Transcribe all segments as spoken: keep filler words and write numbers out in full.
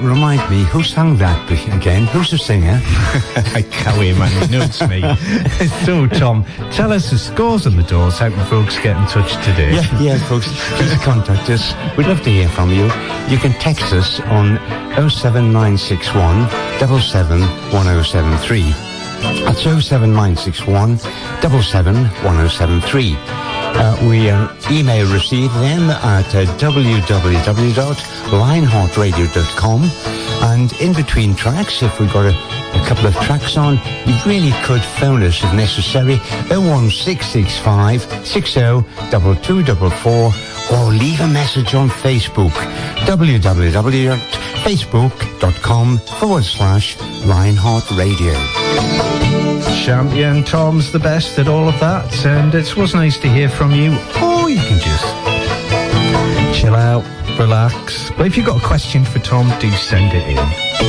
remind me, who sang that again? Who's the singer? I can't wait, man. You know it's me. So, Tom, tell us the scores on the doors. How can folks get in touch today? Yeah, yeah, folks. Please contact us. We'd love to hear from you. You can text us on oh seven nine six one, seven seven one oh seven three. That's oh seven nine six one, seven seven one oh seven three. Uh, we are email receive then at uh, w w w dot lionheart radio dot com, and in between tracks, if we've got a, a couple of tracks on, you really could phone us if necessary, oh one six six five, six oh two two four four, or leave a message on Facebook, w w w dot facebook dot com forward slash Lionheart Radio. Champion Tom's the best at all of that, and it was nice to hear from you. Or you can just chill out, relax. But if you've got a question for Tom, do send it in.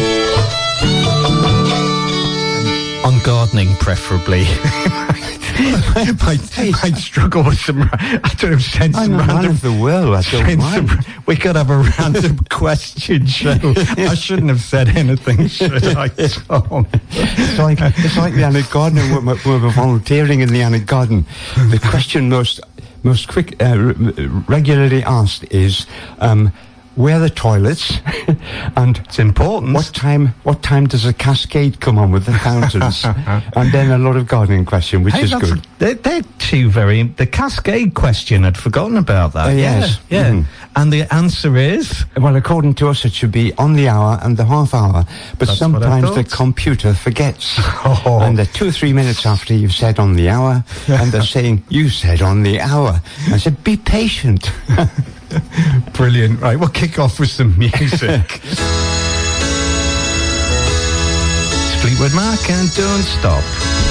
On gardening, preferably. I'd, I'd struggle with some, I don't know, send some I'm random... man of the world, I don't mind. Some, we could have a random question show. I shouldn't have said anything, should I, Tom? It's like, it's like the Annick Garden, when we were volunteering in the Annick Garden. The question most, most quick, uh, r- regularly asked is, um, where are the toilets? And it's important. What time? What time does the cascade come on with the fountains? And then a lot of gardening question, which hey, is good. They're, they're two very. The cascade question, I'd forgotten about that. Uh, yes, yeah. yeah. Mm-hmm. And the answer is, well, according to us, it should be on the hour and the half hour. But That's sometimes the computer forgets, oh. and they're two or three minutes after you've said on the hour, and they're saying you said on the hour. I said, be patient. Brilliant. Right, we'll kick off with some music. Fleetwood Mac and Don't Stop.